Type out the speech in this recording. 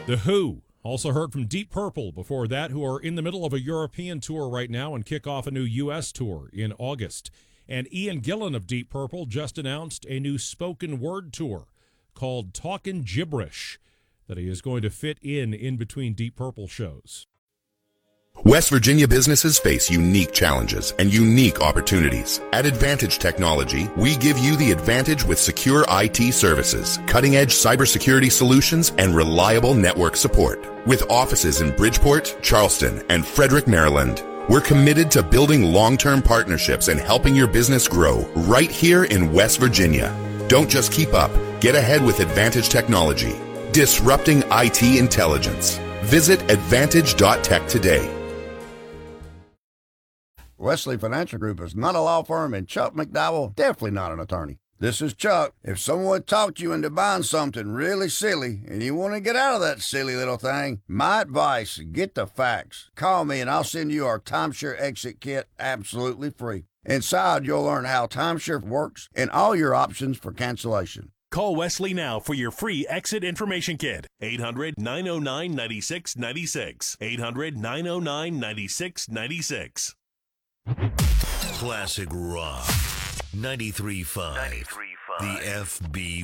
The Who. Also heard from Deep Purple before that, who are in the middle of a European tour right now and kick off a new U.S. tour in August. And Ian Gillan of Deep Purple just announced a new spoken word tour called Talkin' Gibberish that he is going to fit in between Deep Purple shows. West Virginia businesses face unique challenges and unique opportunities. At Advantage Technology, we give you the advantage with secure IT services, cutting-edge cybersecurity solutions, and reliable network support. With offices in Bridgeport, Charleston, and Frederick, Maryland, we're committed to building long-term partnerships and helping your business grow right here in West Virginia. Don't just keep up. Get ahead with Advantage Technology, disrupting IT intelligence. Visit advantage.tech today. Wesley Financial Group is not a law firm, and Chuck McDowell definitely not an attorney. This is Chuck. If someone talked you into buying something really silly and you want to get out of that silly little thing, my advice, get the facts. Call me and I'll send you our timeshare exit kit absolutely free. Inside, you'll learn how timeshare works and all your options for cancellation. Call Wesley now for your free exit information kit. 800-909-9696. 800-909-9696. Classic Rock 93.5. The FB